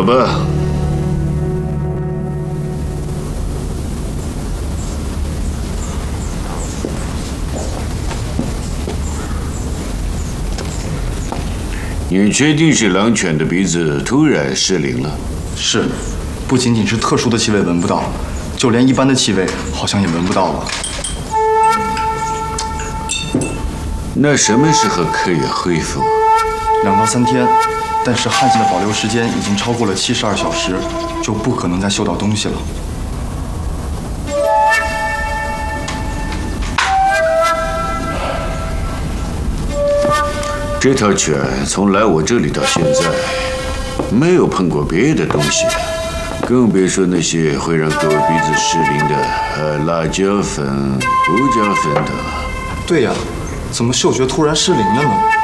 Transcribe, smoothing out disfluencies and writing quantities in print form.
吧。你确定是狼犬的鼻子突然失灵了？ 是，不仅仅是特殊的气味闻不到，就连一般的气味好像也闻不到了。 那什么时候可以恢复 ？2到3天，但是汗腺的保留时间已经超过了72小时，就不可能再嗅到东西了。 这条犬从来我这里到现在，没有碰过别的东西，更别说那些会让狗鼻子失灵的辣椒粉、胡椒粉等。 对呀，怎么嗅觉突然失灵了呢？